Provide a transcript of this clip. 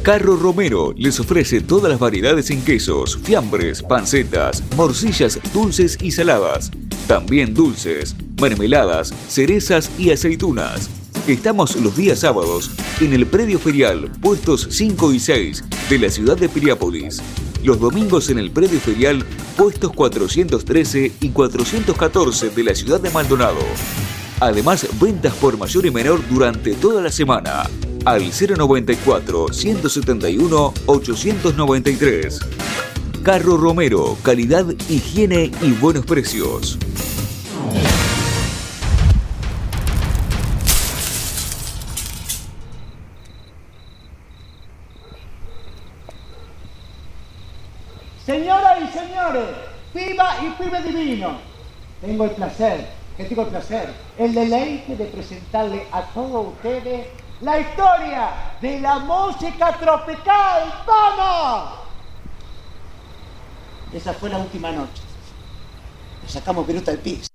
Carro Romero les ofrece todas las variedades en quesos, fiambres, pancetas, morcillas dulces y saladas. También dulces, mermeladas, cerezas y aceitunas. Estamos los días sábados en el predio ferial, puestos 5 y 6 de la ciudad de Piriápolis. Los domingos en el predio ferial, puestos 413 y 414 de la ciudad de Maldonado. Además, ventas por mayor y menor durante toda la semana. Al 094-171-893. Carro Romero, calidad, higiene y buenos precios. Señoras y señores, viva y pibe divino. Tengo el placer, el deleite de presentarle a todos ustedes la historia de la música tropical. ¡Vamos! Esa fue la última noche. Le sacamos viruta al piso.